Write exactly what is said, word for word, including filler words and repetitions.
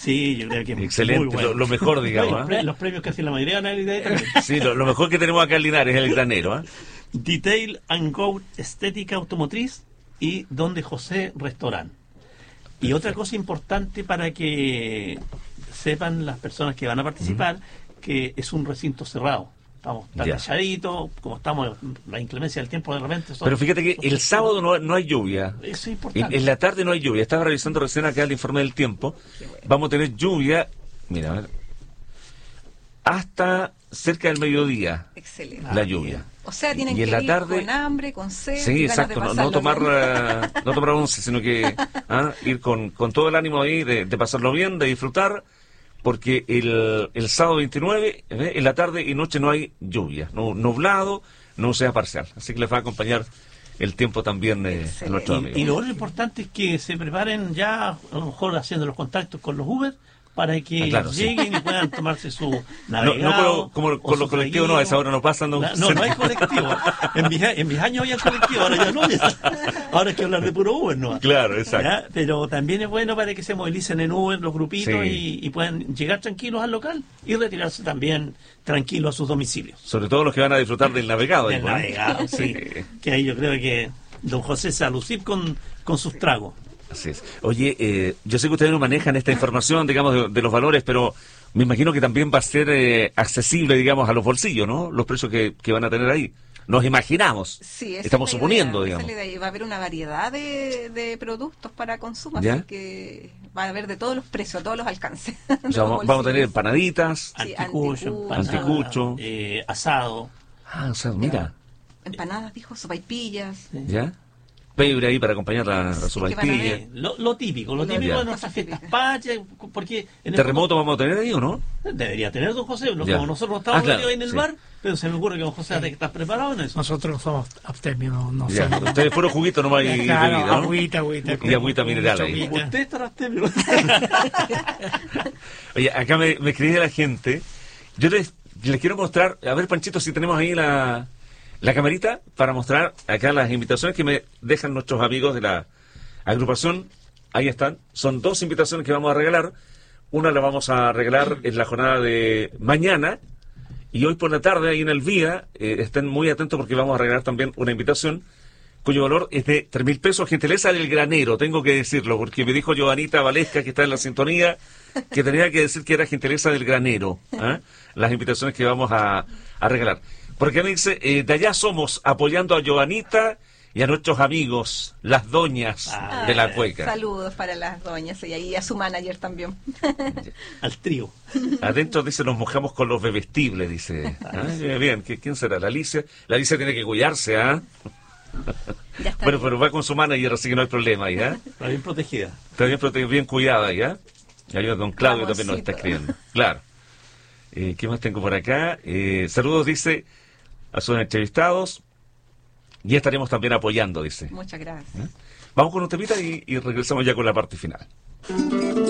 Sí, yo creo que es excelente, muy bueno. lo, lo mejor, digamos. Los, pre- ¿eh? los premios que hace la mayoría van a ir de ahí también. Sí, lo, lo mejor que tenemos acá en Linares es el granero. ¿eh? Detail and Go Estética Automotriz y Donde José Restaurant. Y Perfecto. otra cosa importante para que sepan las personas que van a participar, uh-huh. que es un recinto cerrado. Estamos tan calladitos, como estamos, la inclemencia del tiempo de repente. Son, Pero fíjate que el sábado no, no hay lluvia. Eso es importante. En, en la tarde no hay lluvia. Estaba revisando recién acá el informe del tiempo. Bueno. Vamos a tener lluvia, mira, a ver, hasta cerca del mediodía. Excelente. La lluvia. O sea, tienen y que en la ir tarde, con hambre, con sed. Sí, exacto. No, no tomar uh, no tomar once, sino que ¿ah? ir con, con todo el ánimo ahí de, de pasarlo bien, de disfrutar. Porque el, el sábado veintinueve, ¿eh? en la tarde y noche no hay lluvia, no, nublado, no sea parcial. Así que les va a acompañar el tiempo también eh, a nuestros amigos. Y, y lo otro importante es que se preparen ya, a lo mejor haciendo los contactos con los Uber, para que ah, claro, lleguen sí. y puedan tomarse su navegado. No, no como, como con los colectivos, no, a esa hora no pasan. No, no, no hay colectivo. En mis, en mis años había colectivo, ahora ya no. Ahora hay que hablar de puro Uber, ¿no? Claro, exacto. ¿Ya? Pero también es bueno para que se movilicen en Uber los grupitos sí. y, y puedan llegar tranquilos al local y retirarse también tranquilos a sus domicilios. Sobre todo los que van a disfrutar del navegado. Del ¿no? navegado, sí. Que ahí yo creo que don José se va a lucir con, con sus tragos. Así es. Oye, eh, yo sé que ustedes no manejan esta información, digamos, de, de los valores, pero me imagino que también va a ser eh, accesible, digamos, a los bolsillos, ¿no? Los precios que, que van a tener ahí. Nos imaginamos. Sí, estamos es suponiendo, idea, digamos. Esa es la idea. Va a haber una variedad de, de productos para consumo, ¿Ya? así que va a haber de todos los precios, a todos los alcances. O sea, vamos a tener empanaditas, sí, anticucho, anticucho, eh, asado. Ah, o sea, mira. Empanadas, dijo, sopaipillas. Sí. ¿Ya? Pebre ahí para acompañar la, la sopaipilla. Lo, lo típico, lo típico ya. de nuestras fiestas patrias, porque... En ¿Terremoto vamos a tener ahí o no? Debería tener don José, no, ya. como nosotros no estamos ah, claro, ahí en el sí. bar, pero se me ocurre que don José sí. ¿estás preparado en eso? Nosotros somos abstemios, no ya. sé. Ustedes fueron juguitos nomás y claro, bebida, ¿no? agüita, agüita. Y agüita mineral ahí. Usted estará abstemio. Oye, acá me, me escribe la gente, yo les, les quiero mostrar, a ver Panchito, si tenemos ahí la... La camarita para mostrar acá las invitaciones que me dejan nuestros amigos de la agrupación. Ahí están. Son dos invitaciones que vamos a regalar. Una la vamos a regalar en la jornada de mañana. Y hoy por la tarde, ahí en el Vía, eh, estén muy atentos porque vamos a regalar también una invitación cuyo valor es de tres mil pesos. Gentileza del granero, tengo que decirlo, porque me dijo Giovanita Valesca, que está en la sintonía, que tenía que decir que era gentileza del granero. ¿eh? Las invitaciones que vamos a, a regalar. Porque me dice, eh, de allá somos, apoyando a Giovanita y a nuestros amigos, las doñas ah, de la cueca. Saludos para las doñas y ahí a su manager también. Al trío. Adentro dice, nos mojamos con los bebestibles, dice. ¿Ah? Bien, ¿quién será? La Alicia. La Alicia tiene que cuidarse, ¿ah? ¿eh? Bueno, bien. Pero va con su manager, así que no hay problema ahí, ¿ah? ¿eh? Está bien protegida. Está bien protegida, bien cuidada, ¿ya? Y ahí don Claudio también nos está escribiendo. Claro. Eh, ¿Qué más tengo por acá? Eh, saludos, dice... a sus entrevistados y estaremos también apoyando, dice. Muchas gracias. ¿Eh? Vamos con un temita y, y regresamos ya con la parte final.